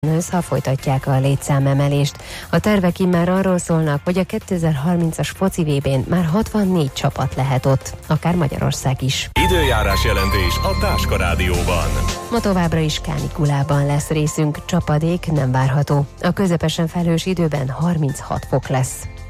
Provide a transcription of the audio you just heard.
ha folytatják a létszámemelést. A tervek immár arról szólnak, hogy a 2030-as foci VB-n már 64 csapat lehet ott, akár Magyarország is. Időjárás jelentés a Táska Rádióban. Ma továbbra is kánikulában lesz részünk, csapadék nem várható. A közepesen felhős időben 36 fok lesz.